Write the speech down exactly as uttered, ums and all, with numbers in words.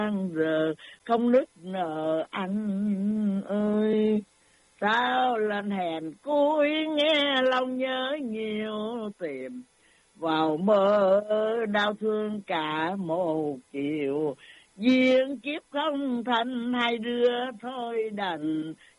giờ không nức nở anh ơi. Sao lần hẹn cuối nghe lòng nhớ nhiều, tìm vào mơ đau thương cả một chiều. Duyên kiếp không thành hai đứa thôi đành